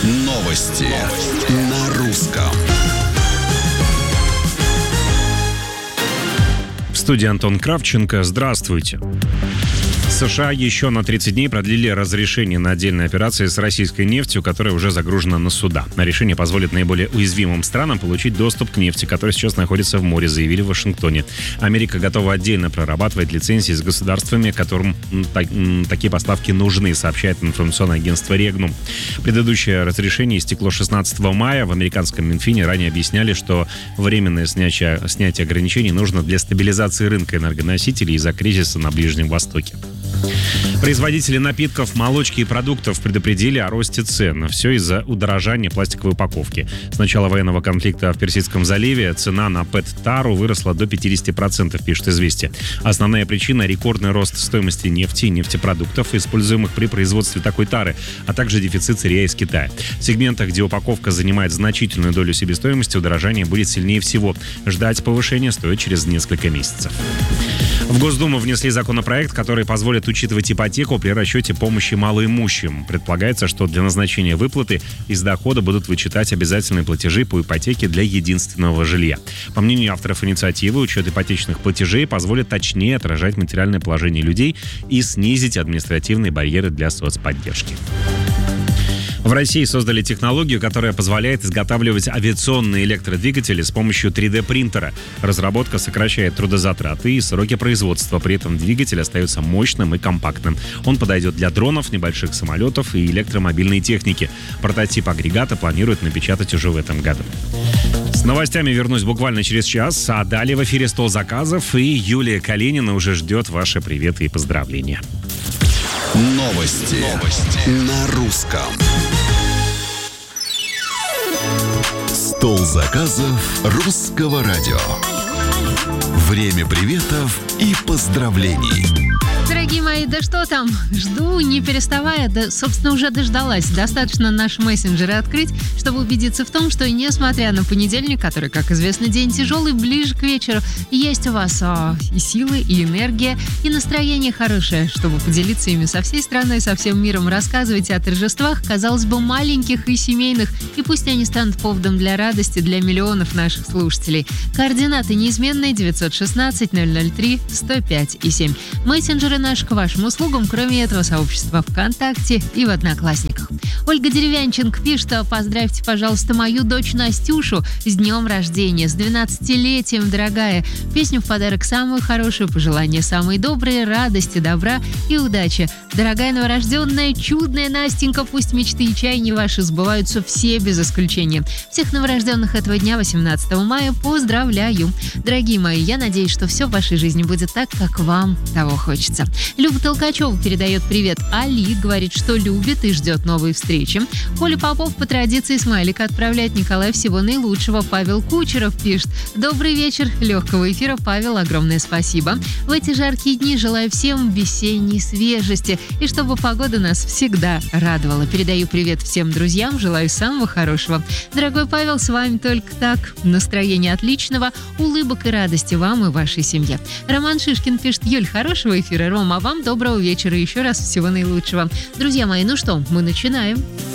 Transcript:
Новости на русском. В студии Антон Кравченко. Здравствуйте. США еще на 30 дней продлили разрешение на отдельные операции с российской нефтью, которая уже загружена на суда. Решение позволит наиболее уязвимым странам получить доступ к нефти, которая сейчас находится в море, заявили в Вашингтоне. Америка готова отдельно прорабатывать лицензии с государствами, которым такие поставки нужны, сообщает информационное агентство Регнум. Предыдущее разрешение истекло 16 мая. В американском Минфине ранее объясняли, что временное снятие ограничений нужно для стабилизации рынка энергоносителей из-за кризиса на Ближнем Востоке. Производители напитков, молочки и продуктов предупредили о росте цен. Все из-за удорожания пластиковой упаковки. С начала военного конфликта в Персидском заливе цена на ПЭТ-тару выросла до 50%, пишет «Известия». Основная причина – рекордный рост стоимости нефти и нефтепродуктов, используемых при производстве такой тары, а также дефицит сырья из Китая. В сегментах, где упаковка занимает значительную долю себестоимости, удорожание будет сильнее всего. Ждать повышения стоит через несколько месяцев. В Госдуму внесли законопроект, который позволит учитывать ипотеку при расчете помощи малоимущим. Предполагается, что для назначения выплаты из дохода будут вычитать обязательные платежи по ипотеке для единственного жилья. По мнению авторов инициативы, учет ипотечных платежей позволит точнее отражать материальное положение людей и снизить административные барьеры для соцподдержки. В России создали технологию, которая позволяет изготавливать авиационные электродвигатели с помощью 3D-принтера. Разработка сокращает трудозатраты и сроки производства. При этом двигатель остается мощным и компактным. Он подойдет для дронов, небольших самолетов и электромобильной техники. Прототип агрегата планируют напечатать уже в этом году. С новостями вернусь буквально через час, а далее в эфире 100 заказов, и Юлия Калинина уже ждет ваши приветы и поздравления. Новости на русском. Стол заказов русского радио. Время приветов и поздравлений. Дорогие мои, да что там? Жду, не переставая. Да, собственно, уже дождалась. Достаточно наши мессенджеры открыть, чтобы убедиться в том, что несмотря на понедельник, который, как известно, день тяжелый, ближе к вечеру, есть у вас и силы, и энергия, и настроение хорошее, чтобы поделиться ими со всей страной, со всем миром. Рассказывайте о торжествах, казалось бы, маленьких и семейных, и пусть они станут поводом для радости для миллионов наших слушателей. Координаты неизменные: 916-003-105-7. Мессенджеры наши к вашим услугам, кроме этого, сообщества ВКонтакте и в Одноклассниках. Ольга Деревянченко пишет: поздравьте, пожалуйста, мою дочь Настюшу с днем рождения, с 12-летием, дорогая. Песню в подарок самую хорошую, пожелания самые добрые, радости, добра и удачи. Дорогая новорожденная, чудная Настенька, пусть мечты и чаяния ваши сбываются все без исключения. Всех новорожденных этого дня, 18 мая, поздравляю. Дорогие мои, я надеюсь, что все в вашей жизни будет так, как вам того хочется. Люба Толкачева передает привет Али, говорит, что любит и ждет новые встречи. Коля Попов по традиции смайлик отправляет: Николай, всего наилучшего. Павел Кучеров пишет: добрый вечер, легкого эфира, Павел, огромное спасибо. В эти жаркие дни желаю всем весенней свежести и чтобы погода нас всегда радовала. Передаю привет всем друзьям, желаю самого хорошего. Дорогой Павел, с вами только так. Настроение отличного, улыбок и радости вам и вашей семье. Роман Шишкин пишет: Юль, хорошего эфира. Рома, а вам доброго вечера и еще раз всего наилучшего. Друзья мои, ну что, мы начинаем.